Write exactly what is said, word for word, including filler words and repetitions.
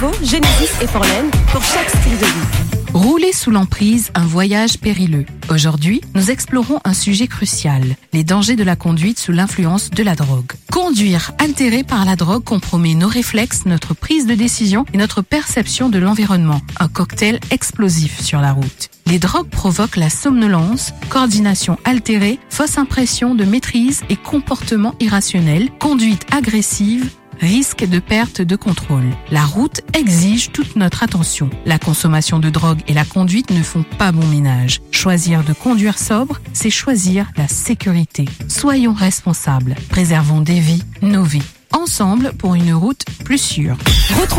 Volvo, Genesis et Forlen pour chaque style de vie. Rouler sous l'emprise, un voyage périlleux. Aujourd'hui, nous explorons un sujet crucial, les dangers de la conduite sous l'influence de la drogue. Conduire altéré par la drogue compromet nos réflexes, notre prise de décision et notre perception de l'environnement. Un cocktail explosif sur la route. Les drogues provoquent la somnolence, coordination altérée, fausse impression de maîtrise et comportement irrationnel, conduite agressive, risque de perte de contrôle. La route exige toute notre attention. La consommation de drogue et la conduite ne font pas bon ménage. Choisir de conduire sobre, c'est choisir la sécurité. Soyons responsables. Préservons des vies, nos vies. Ensemble pour une route plus sûre. Retrouvez